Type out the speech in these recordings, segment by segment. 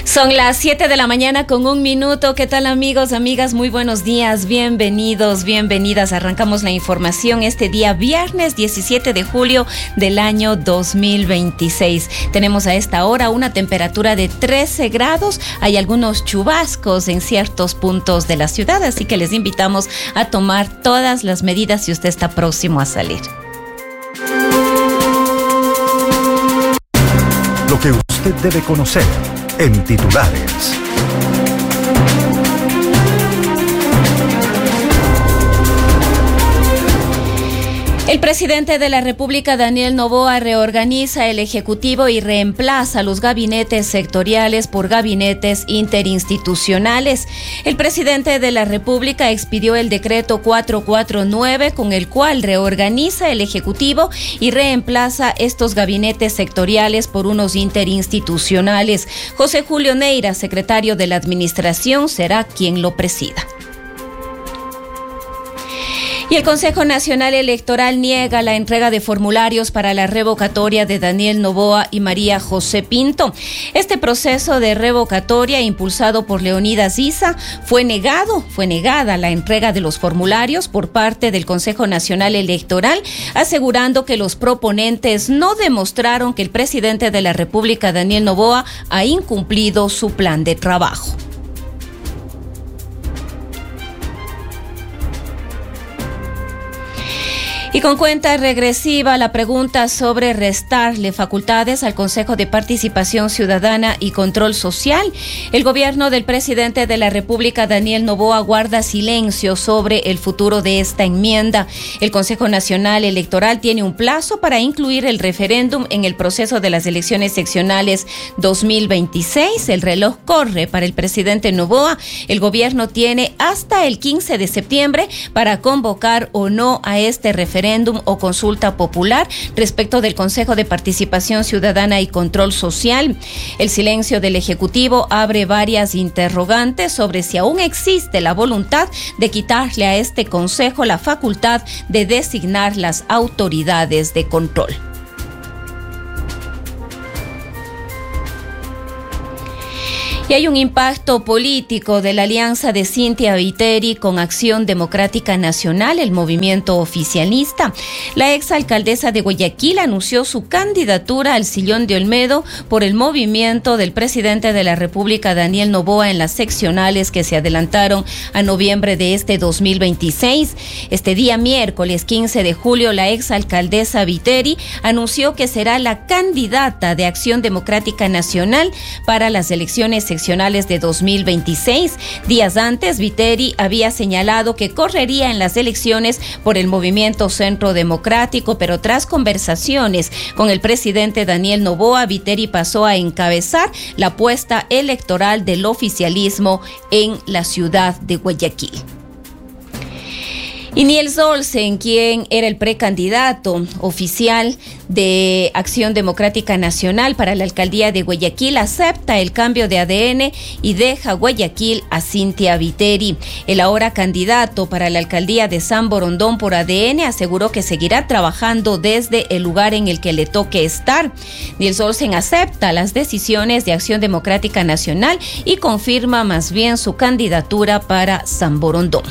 Son las 7 de la mañana con 1 minuto. ¿Qué tal, amigos, amigas? Muy buenos días. Bienvenidos, bienvenidas. Arrancamos la información este día viernes 17 de julio del año 2026. Tenemos a esta hora una temperatura de 13 grados. Hay algunos chubascos en ciertos puntos de la ciudad, así que les invitamos a tomar todas las medidas si usted está próximo a salir. Lo que usted debe conocer en titulares. El presidente de la República, Daniel Noboa, reorganiza el Ejecutivo y reemplaza los gabinetes sectoriales por gabinetes interinstitucionales. El presidente de la República expidió el decreto 449, con el cual reorganiza el Ejecutivo y reemplaza estos gabinetes sectoriales por unos interinstitucionales. José Julio Neira, secretario de la Administración, será quien lo presida. Y el Consejo Nacional Electoral niega la entrega de formularios para la revocatoria de Daniel Noboa y María José Pinto. Este proceso de revocatoria, impulsado por Leonidas Issa, fue negada la entrega de los formularios por parte del Consejo Nacional Electoral, asegurando que los proponentes no demostraron que el presidente de la República, Daniel Noboa, ha incumplido su plan de trabajo. Y con cuenta regresiva, la pregunta sobre restarle facultades al Consejo de Participación Ciudadana y Control Social. El gobierno del presidente de la República, Daniel Noboa, guarda silencio sobre el futuro de esta enmienda. El Consejo Nacional Electoral tiene un plazo para incluir el referéndum en el proceso de las elecciones seccionales 2026. El reloj corre para el presidente Noboa. El gobierno tiene hasta el 15 de septiembre para convocar o no a este referéndum o consulta popular respecto del Consejo de Participación Ciudadana y Control Social. El silencio del Ejecutivo abre varias interrogantes sobre si aún existe la voluntad de quitarle a este Consejo la facultad de designar las autoridades de control. Y hay un impacto político de la alianza de Cynthia Viteri con Acción Democrática Nacional, el movimiento oficialista. La exalcaldesa de Guayaquil anunció su candidatura al sillón de Olmedo por el movimiento del presidente de la República, Daniel Noboa, en las seccionales que se adelantaron a noviembre de este 2026. Este día miércoles 15 de julio, la exalcaldesa Viteri anunció que será la candidata de Acción Democrática Nacional para las elecciones seccionales de 2026. Días antes, Viteri había señalado que correría en las elecciones por el movimiento Centro Democrático, pero tras conversaciones con el presidente Daniel Noboa, Viteri pasó a encabezar la apuesta electoral del oficialismo en la ciudad de Guayaquil. Y Niels Olsen, quien era el precandidato oficial de Acción Democrática Nacional para la alcaldía de Guayaquil, acepta el cambio de ADN y deja Guayaquil a Cynthia Viteri. El ahora candidato para la alcaldía de San Borondón por ADN aseguró que seguirá trabajando desde el lugar en el que le toque estar. Niels Olsen acepta las decisiones de Acción Democrática Nacional y confirma más bien su candidatura para San Borondón.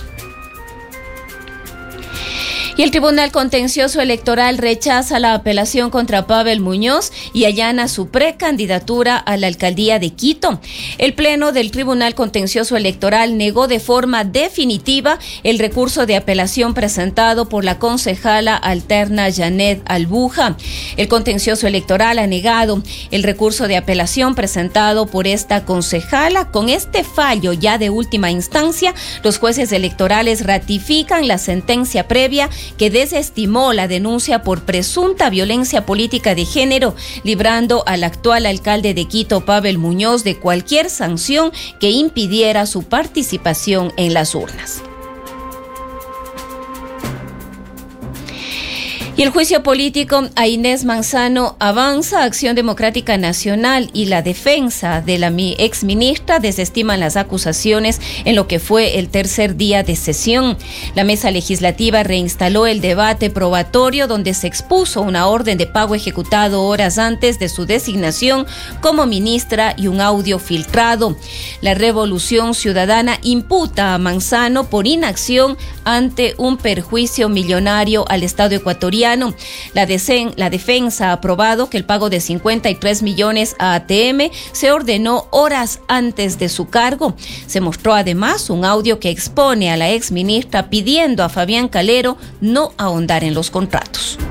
Y el Tribunal Contencioso Electoral rechaza la apelación contra Pavel Muñoz y allana su precandidatura a la alcaldía de Quito. El Pleno del Tribunal Contencioso Electoral negó de forma definitiva el recurso de apelación presentado por la concejala alterna Janet Albuja. El Contencioso Electoral ha negado el recurso de apelación presentado por esta concejala. Con este fallo ya de última instancia, los jueces electorales ratifican la sentencia previa que desestimó la denuncia por presunta violencia política de género, librando al actual alcalde de Quito, Pavel Muñoz, de cualquier sanción que impidiera su participación en las urnas. Y el juicio político a Inés Manzano avanza. Acción Democrática Nacional y la defensa de la exministra desestiman las acusaciones en lo que fue el tercer día de sesión. La mesa legislativa reinstaló el debate probatorio donde se expuso una orden de pago ejecutado horas antes de su designación como ministra y un audio filtrado. La Revolución Ciudadana imputa a Manzano por inacción ante un perjuicio millonario al Estado ecuatoriano. La defensa ha aprobado que el pago de 53 millones a ATM se ordenó horas antes de su cargo. Se mostró además un audio que expone a la exministra pidiendo a Fabián Calero no ahondar en los contratos.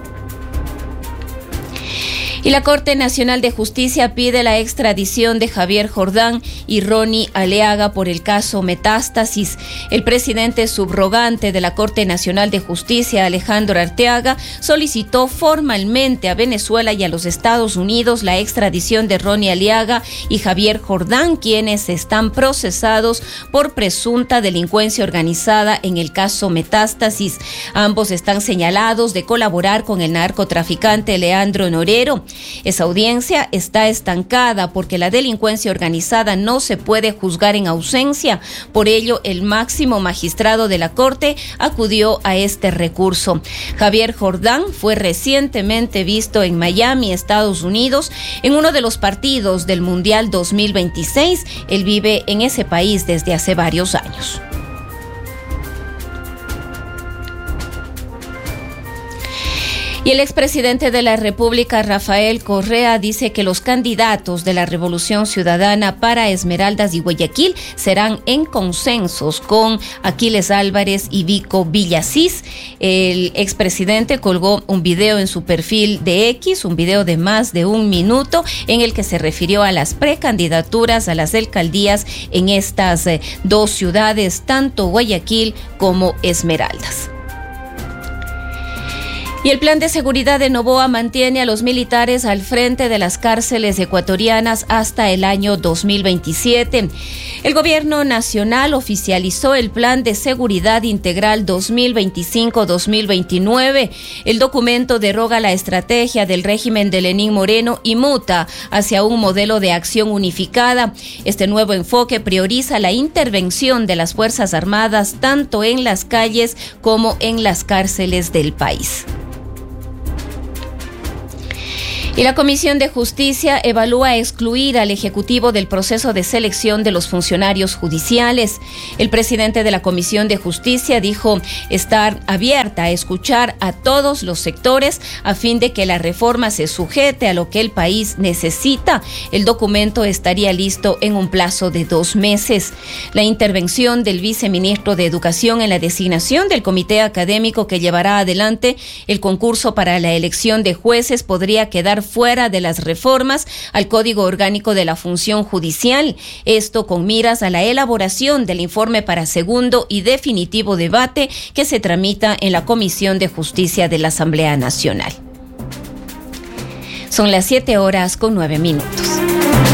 Y la Corte Nacional de Justicia pide la extradición de Javier Jordán y Ronnie Aliaga por el caso Metástasis. El presidente subrogante de la Corte Nacional de Justicia, Alejandro Arteaga, solicitó formalmente a Venezuela y a los Estados Unidos la extradición de Ronnie Aliaga y Javier Jordán, quienes están procesados por presunta delincuencia organizada en el caso Metástasis. Ambos están señalados de colaborar con el narcotraficante Leandro Norero. Esa audiencia está estancada porque la delincuencia organizada no se puede juzgar en ausencia. Por ello, el máximo magistrado de la Corte acudió a este recurso. Javier Jordán fue recientemente visto en Miami, Estados Unidos, en uno de los partidos del Mundial 2026. Él vive en ese país desde hace varios años. Y el expresidente de la República, Rafael Correa, dice que los candidatos de la Revolución Ciudadana para Esmeraldas y Guayaquil serán en consensos con Aquiles Álvarez y Vico Villasís. El expresidente colgó un video en su perfil de X, un video de más de 1 minuto, en el que se refirió a las precandidaturas a las alcaldías en estas dos ciudades, tanto Guayaquil como Esmeraldas. Y el plan de seguridad de Noboa mantiene a los militares al frente de las cárceles ecuatorianas hasta el año 2027. El gobierno nacional oficializó el plan de seguridad integral 2025-2029. El documento deroga la estrategia del régimen de Lenín Moreno y muta hacia un modelo de acción unificada. Este nuevo enfoque prioriza la intervención de las Fuerzas Armadas tanto en las calles como en las cárceles del país. Y la Comisión de Justicia evalúa excluir al Ejecutivo del proceso de selección de los funcionarios judiciales. El presidente de la Comisión de Justicia dijo estar abierta a escuchar a todos los sectores a fin de que la reforma se sujete a lo que el país necesita. El documento estaría listo en un plazo de 2 meses. La intervención del viceministro de Educación en la designación del comité académico que llevará adelante el concurso para la elección de jueces podría quedar fuera de las reformas al Código Orgánico de la Función Judicial. Esto con miras a la elaboración del informe para segundo y definitivo debate que se tramita en la Comisión de Justicia de la Asamblea Nacional. Son las 7:09 minutos.